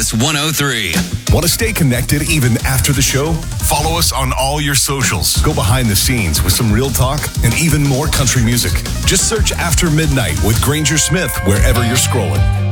Kiss 103. Want to stay connected even after the show? Follow us on all your socials. Go behind the scenes with some real talk and even more country music. Just search After Midnight with Granger Smith wherever you're scrolling.